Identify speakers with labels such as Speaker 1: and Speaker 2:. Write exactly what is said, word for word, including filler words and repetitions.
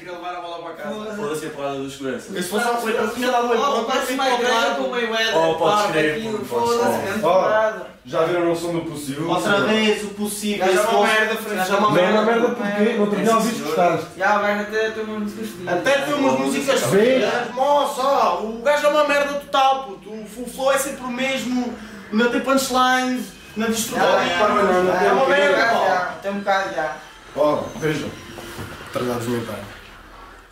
Speaker 1: queria levar a bola para casa.
Speaker 2: Foda-se a porrada dos seguranças.
Speaker 3: Se fosse ao Cleiton, tinha dado um ponto.
Speaker 4: Parece uma igreja com o Mayweather.
Speaker 2: Oh, podes crer,
Speaker 4: Foda-se,
Speaker 3: Oh, já viram o som do possível?
Speaker 5: Outra vez, o possível.
Speaker 4: Gajo é uma merda,
Speaker 5: Gajo é uma
Speaker 3: Não é
Speaker 5: merda.
Speaker 3: uma merda porque no outro dia ouviste gostaste.
Speaker 4: Já, o gajo até tem uma música fedida.
Speaker 5: Até tem umas músicas
Speaker 3: Sim.
Speaker 5: feias, moça, o gajo é uma merda total, puto. O flow é sempre o mesmo, não tem punchlines, não destruiu.
Speaker 3: não, não,
Speaker 5: É uma merda, pá.
Speaker 4: Tem um bocado já.
Speaker 3: Ó, vejam. Tardados mentais.